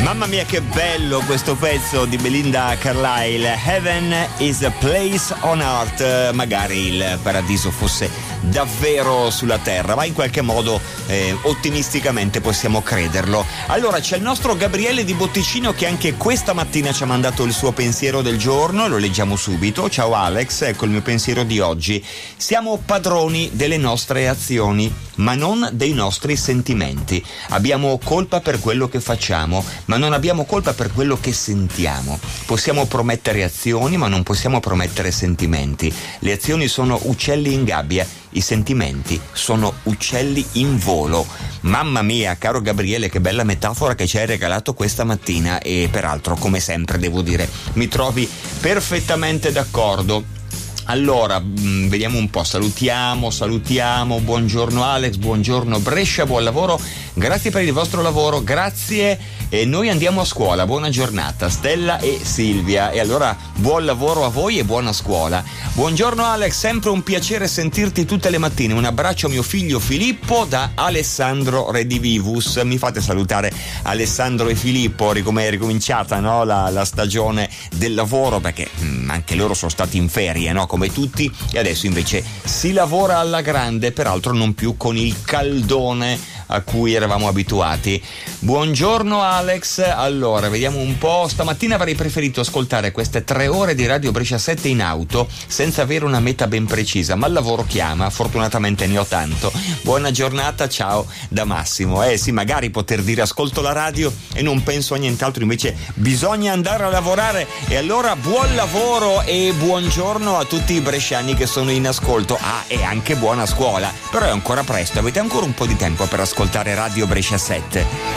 Mamma mia che bello questo pezzo di Belinda Carlisle. Heaven is a place on earth. Magari il paradiso fosse davvero sulla terra, ma in qualche modo ottimisticamente possiamo crederlo. Allora c'è il nostro Gabriele di Botticino che anche questa mattina ci ha mandato il suo pensiero del giorno, lo leggiamo subito. Ciao Alex, ecco il mio pensiero di oggi. Siamo padroni delle nostre azioni, ma non dei nostri sentimenti. Abbiamo colpa per quello che facciamo, ma non abbiamo colpa per quello che sentiamo. Possiamo promettere azioni, ma non possiamo promettere sentimenti. Le azioni sono uccelli in gabbia, i sentimenti sono uccelli in volo. Mamma mia, caro Gabriele, che bella metafora che ci hai regalato questa mattina, e peraltro, come sempre, devo dire, mi trovi perfettamente d'accordo. Allora, vediamo un po', salutiamo, buongiorno Alex, buongiorno Brescia, buon lavoro, grazie per il vostro lavoro, grazie, e noi andiamo a scuola, buona giornata, Stella e Silvia, e allora buon lavoro a voi e buona scuola. Buongiorno Alex, sempre un piacere sentirti tutte le mattine, un abbraccio a mio figlio Filippo da Alessandro Redivivus. Mi fate salutare Alessandro e Filippo, come è ricominciata, no? la stagione del lavoro, perché anche loro sono stati in ferie, no? Come tutti, e adesso invece si lavora alla grande, peraltro non più con il caldone a cui eravamo abituati. Buongiorno Alex, allora vediamo un po', stamattina avrei preferito ascoltare queste 3 ore di Radio Brescia 7 in auto senza avere una meta ben precisa, ma il lavoro chiama, fortunatamente ne ho tanto. Buona giornata, ciao da Massimo. Sì, magari poter dire ascolto la radio e non penso a nient'altro, invece bisogna andare a lavorare, e allora buon lavoro e buongiorno a tutti i bresciani che sono in ascolto. E anche buona scuola, però è ancora presto, avete ancora un po' di tempo per ascoltare Radio Brescia 7.